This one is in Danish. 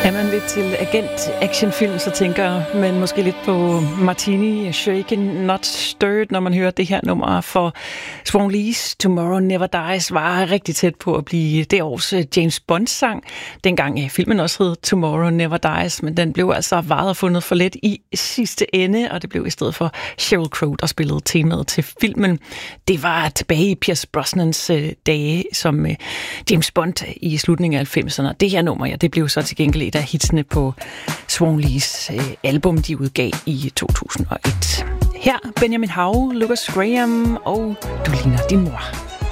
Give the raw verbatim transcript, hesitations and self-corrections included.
Er man lidt til agent-actionfilm, så tænker man måske lidt på Martini, Shaken, Not Stirred, når man hører det her nummer. For Swan Lee's Tomorrow Never Dies var rigtig tæt på at blive det års James Bond-sang. Dengang filmen også hed Tomorrow Never Dies, men den blev altså varet og fundet for let i sidste ende, og det blev i stedet for Sheryl Crow, der spillede temaet til filmen. Det var tilbage i Pierce Brosnans øh, dage som øh, James Bond i slutningen af halvfemserne. Det her nummer, ja, det blev så til gengæld et af hitsene på Swan Lees øh, album, de udgav i to tusind og et. Her Benjamin Hav, Lucas Graham og Du ligner din mor.